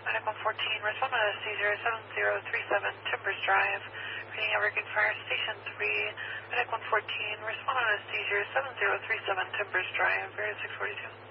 Medic 114, respond to Caesar 7037 Timbers Drive. Reading Evergreen Fire Station 3. Medic 114, respond to Caesar 7037 Timbers Drive, area 642.